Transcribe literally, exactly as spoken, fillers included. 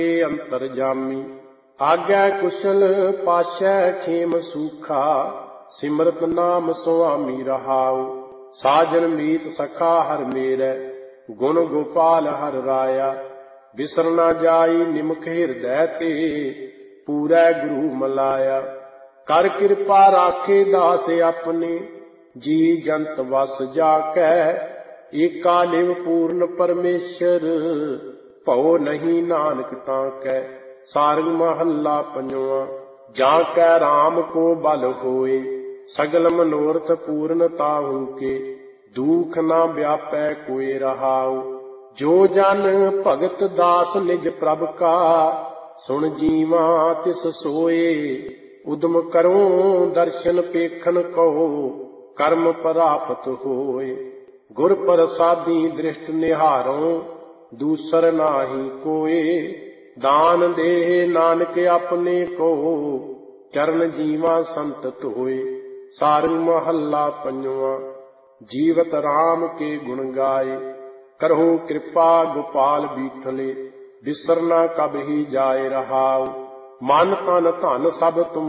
अंतरजामी। आज्ञा कुशल पाशै खेम सूखा, सिमरत नाम सुआमी रहाऊ। साजन मीत सखा हर मेरै, गुण गोपाल हर राया। बिसर न जाई निमख हृदय ते, पूरै गुरु मलाया। कर कृपा राखे दास अपने, जी जंत वस जाकै। एका लिव पूर्ण परमेश्वर, भਉ नहीं नानक ताकै। सारंग महला पंजवां। जाकै राम को बल होए, सगल मनोरथ पूर्ण ताहू के। दुख न व्यापै कोय रहाऊ, जो जन भगत दास निज प्रभ का। सुन जीवा तिस सोए, उदम करो दर्शन पेखन कहो। कर्म प्राप्त होए, गुर प्रसादी दृष्ट निहारों। दूसर नाही कोय, दान दे नानक अपने को। चरण जीवा संतत होए। सारंग महला पंजवां। जीवत राम के गुण गाए, करहु कृपा गोपाल बीठले। बिसर न कब ही जाए रहाऊ, मन तन धन सब तुम